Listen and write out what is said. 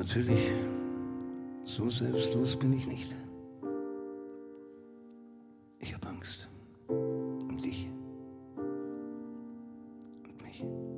natürlich, so selbstlos bin ich nicht. Ich habe Angst. Um dich. Und mich.